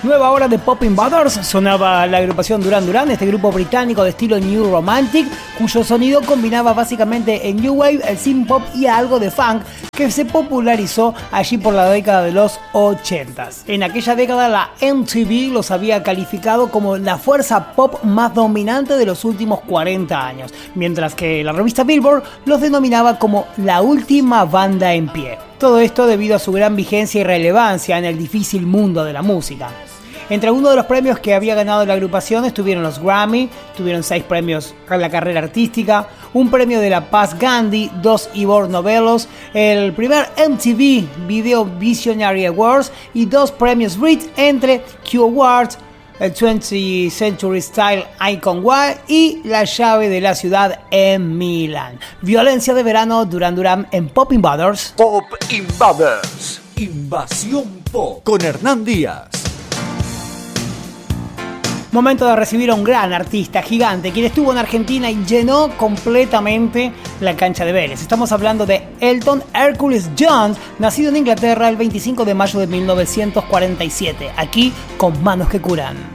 Nueva hora de Pop Invaders, sonaba la agrupación Duran Duran, este grupo británico de estilo New Romantic, cuyo sonido combinaba básicamente en New Wave, el synth pop y algo de funk, que se popularizó allí por la década de los 80s. En aquella década la MTV los había calificado como la fuerza pop más dominante de los últimos 40 años, mientras que la revista Billboard los denominaba como la última banda en pie. Todo esto debido a su gran vigencia y relevancia en el difícil mundo de la música. Entre algunos de los premios que había ganado la agrupación estuvieron los Grammy, tuvieron 6 premios a la carrera artística, un premio de la Paz Gandhi, 2 Ivor Novellos, el primer MTV Video Visionary Awards y 2 premios Brit entre Q Awards, el 20th Century Style Icon Award y la llave de la ciudad en Milán. Violencia de verano, Duran Duran en Pop Invaders. Pop Invaders. Invasión Pop con Hernán Díaz. Momento de recibir a un gran artista, gigante, quien estuvo en Argentina y llenó completamente la cancha de Vélez. Estamos hablando de Elton Hercules John, nacido en Inglaterra el 25 de mayo de 1947, aquí con Manos que Curan.